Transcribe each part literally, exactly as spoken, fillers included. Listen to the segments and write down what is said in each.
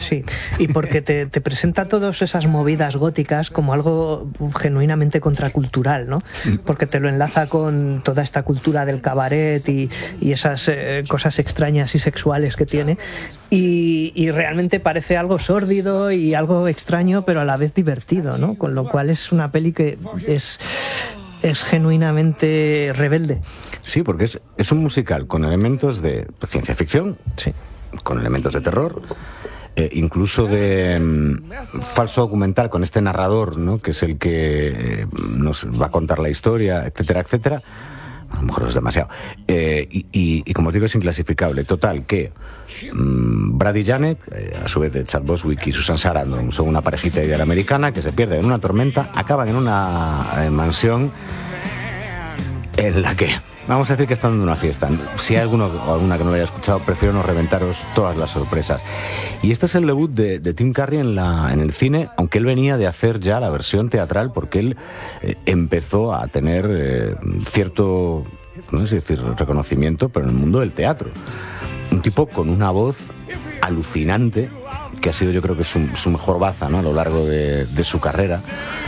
Sí, y porque te, te presenta todas esas movidas góticas como algo genuinamente contracultural, ¿no? Porque te lo enlaza con toda esta cultura del cabaret y, y esas eh, cosas extrañas y sexuales que tiene. Y, y realmente parece algo sórdido y algo extraño, pero a la vez divertido, ¿no? Con lo cual es una peli que es, es genuinamente rebelde. Sí, porque es, es un musical con elementos de ciencia ficción, sí, con elementos de terror, eh, incluso de mm, falso documental con este narrador, ¿no? Que es el que eh, nos va a contar la historia, etcétera, etcétera. A lo mejor es demasiado. Eh, y, y, y como os digo, es inclasificable. Total, que mmm, Brad y Janet, eh, a su vez de Chad Boswick y Susan Sarandon, son una parejita ideal americana que se pierde en una tormenta, acaban en una eh, mansión en la que, vamos a decir que están dando una fiesta. Si hay alguno o alguna que no lo haya escuchado, prefiero no reventaros todas las sorpresas. Y este es el debut de, de Tim Curry en, la, en el cine, aunque él venía de hacer ya la versión teatral, porque él eh, empezó a tener eh, cierto, no sé si decir reconocimiento, pero en el mundo del teatro. Un tipo con una voz alucinante, que ha sido, yo creo que su, su mejor baza, ¿no?, a lo largo de, de su carrera.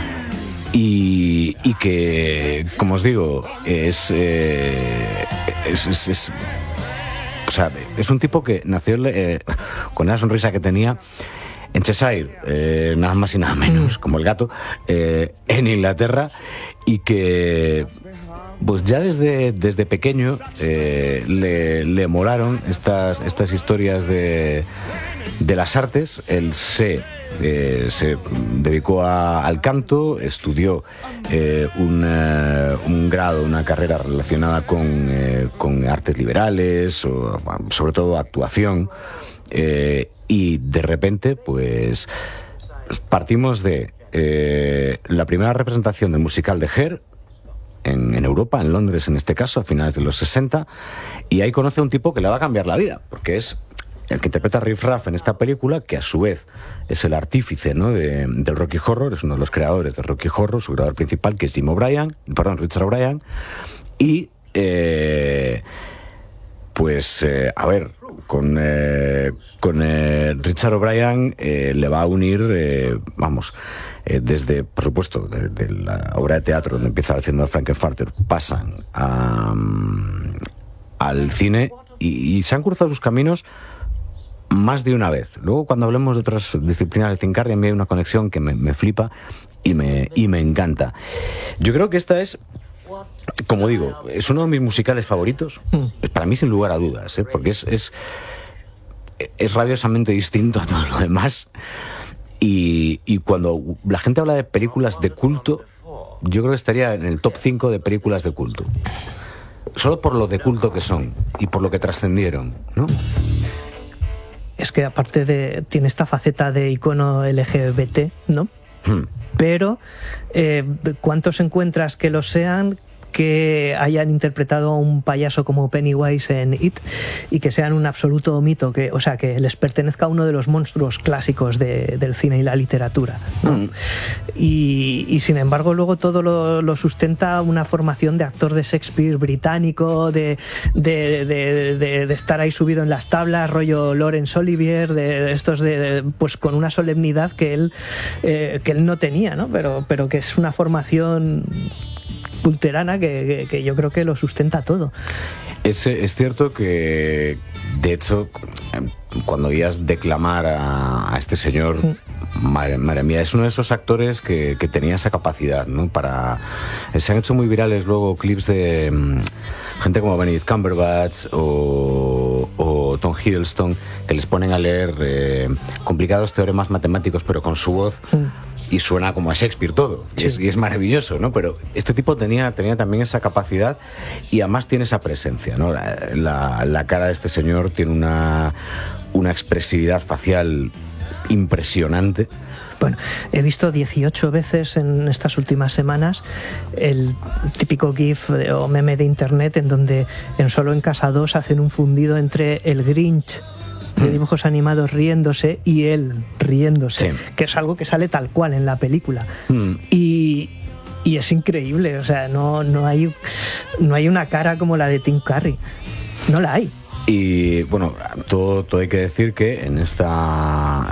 Y, y que, como os digo, es, eh, es, es, es, o sea, es un tipo que nació eh, con esa sonrisa que tenía en Cheshire, eh, nada más y nada menos, como el gato, eh, en Inglaterra, y que pues ya desde, desde pequeño eh, le, le molaron estas, estas historias de, de las artes. Él se... Eh, se dedicó a, al canto, estudió eh, un, uh, un grado, una carrera relacionada con, eh, con artes liberales, o, sobre todo actuación, eh, y de repente pues partimos de eh, la primera representación del musical de Hair en, en Europa, en Londres en este caso, a finales de los sesenta, y ahí conoce a un tipo que le va a cambiar la vida, porque es el que interpreta a Riff Raff en esta película, que a su vez es el artífice, ¿no?, de, del Rocky Horror, es uno de los creadores del Rocky Horror, su creador principal, que es Jim O'Brien, perdón, Richard O'Brien, y eh, pues eh, a ver, con, eh, con eh, Richard O'Brien eh, le va a unir, eh, vamos, eh, desde, por supuesto, de, de la obra de teatro donde empieza haciendo Frankenfarter, pasan a, um, al cine y, y se han cruzado sus caminos más de una vez. Luego, cuando hablemos de otras disciplinas de Tim Curry, a mí hay una conexión que me, me flipa y me, y me encanta. Yo creo que esta es, como digo, es uno de mis musicales favoritos, mm. para mí sin lugar a dudas, ¿eh? Porque es, es, es rabiosamente distinto a todo lo demás. Y, y cuando la gente habla de películas de culto, yo creo que estaría en el top cinco de películas de culto. Solo por lo de culto que son y por lo que trascendieron, ¿no? Es que aparte de... tiene esta faceta de icono L G B T, ¿no? Hmm. Pero eh, ¿cuántos encuentras que lo sean, que hayan interpretado a un payaso como Pennywise en It y que sean un absoluto mito, que, o sea, que les pertenezca a uno de los monstruos clásicos de, del cine y la literatura, ¿no? Mm. Y, y sin embargo luego todo lo, lo sustenta una formación de actor de Shakespeare británico, de, de, de, de, de estar ahí subido en las tablas, rollo Laurence Olivier, de, de estos de, de, pues con una solemnidad que él, eh, que él no tenía, ¿no? Pero, pero que es una formación culterana que, que, que yo creo que lo sustenta todo. Es, es cierto que, de hecho, cuando oías declamar a, a este señor, sí. madre, madre mía, es uno de esos actores que, que tenía esa capacidad, ¿no? Para, se han hecho muy virales luego clips de um, gente como Benedict Cumberbatch o, o Tom Hiddleston, que les ponen a leer eh, complicados teoremas matemáticos, pero con su voz. Sí. Y suena como a Shakespeare todo, sí. y, es, y es maravilloso, ¿no? Pero este tipo tenía, tenía también esa capacidad y además tiene esa presencia, ¿no? La, la, la cara de este señor tiene una, una expresividad facial impresionante. Bueno, he visto dieciocho veces en estas últimas semanas el típico GIF o meme de internet en donde en Solo en Casa dos hacen un fundido entre el Grinch de dibujos animados riéndose y él riéndose, sí. que es algo que sale tal cual en la película. Mm. Y, y es increíble, o sea, no, no, hay, no hay una cara como la de Tim Curry, no la hay. Y bueno, todo, todo hay que decir que en esta